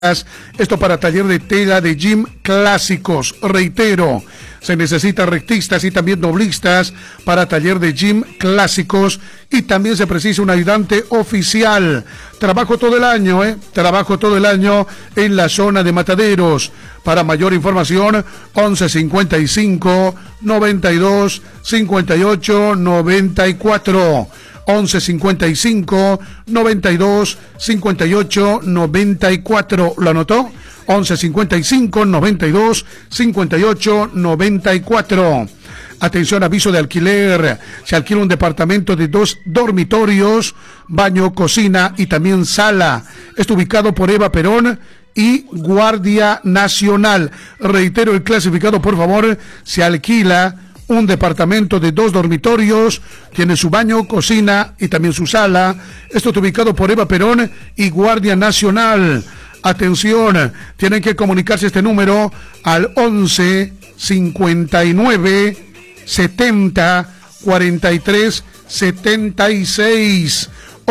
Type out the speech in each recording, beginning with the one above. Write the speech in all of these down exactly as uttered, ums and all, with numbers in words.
Esto para taller de tela de gym clásicos. Reitero, se necesita rectistas y también doblistas para taller de gym clásicos y también se precisa un ayudante oficial. Trabajo todo el año, ¿eh? Trabajo todo el año en la zona de Mataderos. Para mayor información, once cincuenta y cinco, noventa y dos, cincuenta y ocho, noventa y cuatro. once cincuenta y cinco, noventa y dos, cincuenta y ocho, noventa y cuatro. ¿Lo anotó? once cincuenta y cinco, noventa y dos, cincuenta y ocho, noventa y cuatro. Atención, aviso de alquiler. Se alquila un departamento de dos dormitorios, baño, cocina y también sala. Está ubicado por Eva Perón y Guardia Nacional. Reitero el clasificado, por favor. Se alquila un departamento de dos dormitorios, tiene su baño, cocina y también su sala. Esto está ubicado por Eva Perón y Guardia Nacional. Atención, tienen que comunicarse este número al once cincuenta y nueve, setenta, cuarenta y tres, setenta y seis.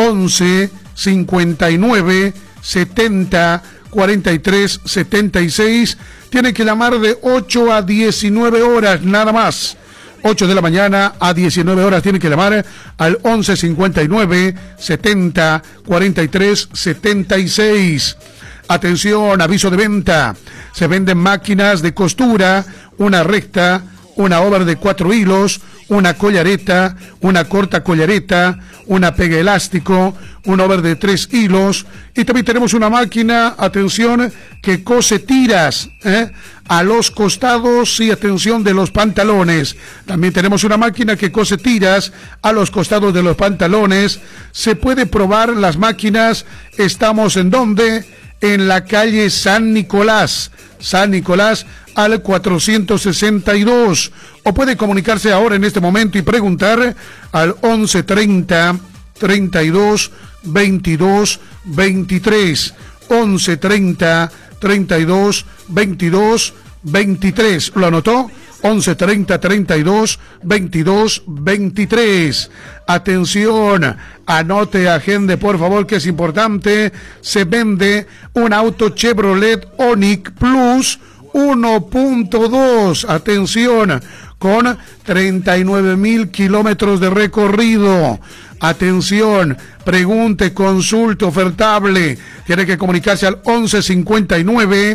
once cincuenta y nueve, setenta, cuarenta y tres, setenta y seis. Tienen que llamar de ocho a diecinueve horas, nada más. ocho de la mañana a diecinueve horas tienen que llamar al once cincuenta y nueve, setenta, cuarenta y tres, setenta y seis. Atención, aviso de venta. Se venden máquinas de costura, una recta, una over de cuatro hilos, una collareta, una corta collareta, una pega elástico, un over de tres hilos y también tenemos una máquina, atención, que cose tiras ¿eh? a los costados y atención de los pantalones. También tenemos una máquina que cose tiras a los costados de los pantalones. Se puede probar las máquinas. Estamos en donde, en la calle San Nicolás, San Nicolás al cuatrocientos sesenta y dos, o puede comunicarse ahora en este momento y preguntar al once treinta, treinta y dos, veintidós, veintitrés, once treinta, treinta y dos, veintidós, veintitrés. ¿Lo anotó? once treinta, treinta y dos, veintidós, veintitrés. Atención, anote, agende por favor, que es importante. Se vende un auto Chevrolet Onix Plus uno punto dos, atención, con treinta y nueve mil kilómetros de recorrido. Atención, pregunte, consulte, ofertable. Tiene que comunicarse al once cincuenta y nueve,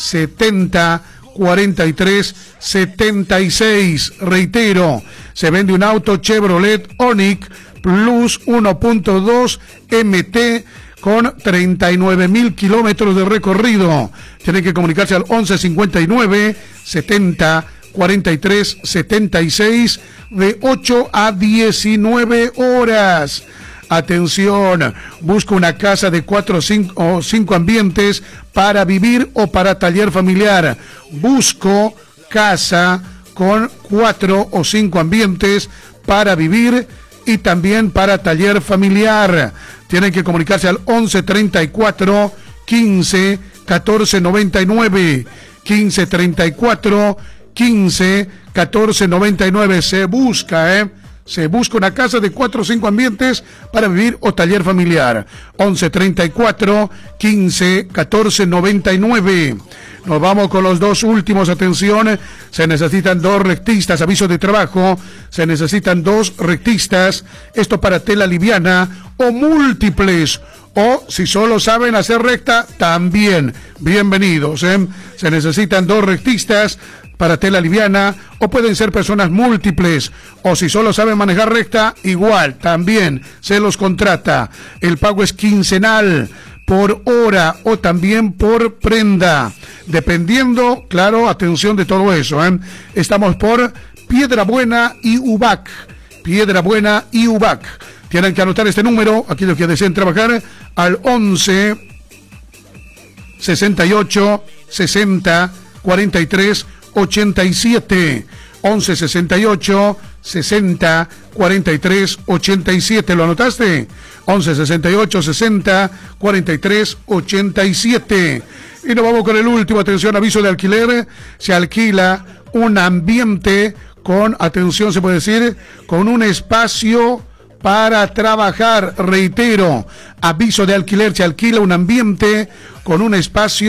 setenta, cuarenta y tres, setenta y seis. Reitero, se vende un auto Chevrolet Onix Plus uno punto dos M T con treinta y nueve mil kilómetros de recorrido. Tienen que comunicarse al once cincuenta y nueve, setenta, cuarenta y tres, setenta y seis, de ocho a diecinueve horas. Atención, busca una casa de cuatro o cinco, cinco ambientes para vivir o para taller familiar. Busco casa con cuatro o cinco ambientes para vivir y también para taller familiar. Tienen que comunicarse al once treinta y cuatro, quince, catorce noventa y nueve, quince treinta y cuatro, quince, catorce noventa y nueve. Se busca, ¿eh? Se busca una casa de cuatro o cinco ambientes para vivir o taller familiar. once treinta y cuatro, quince, catorce noventa y nueve. Nos vamos con los dos últimos. Atención, se necesitan dos rectistas. Aviso de trabajo. Se necesitan dos rectistas. Esto para tela liviana o múltiples. O si solo saben hacer recta, también. Bienvenidos, ¿eh? Se necesitan dos rectistas para tela liviana, o pueden ser personas múltiples, o si solo saben manejar recta, igual, también se los contrata. El pago es quincenal, por hora o también por prenda, dependiendo, claro, atención de todo eso, ¿eh? Estamos por Piedra Buena y Ubac, Piedra Buena y Ubac. Tienen que anotar este número, aquellos que deseen trabajar, al once, sesenta y ocho, sesenta, cuarenta y tres, ochenta y siete, once sesenta y ocho, sesenta, cuarenta y tres, ochenta y siete. ¿Lo anotaste? once sesenta y ocho, sesenta, cuarenta y tres, ochenta y siete. Y nos vamos con el último. Atención, aviso de alquiler. Se alquila un ambiente con, atención, se puede decir, con un espacio para trabajar. Reitero, aviso de alquiler, se alquila un ambiente con un espacio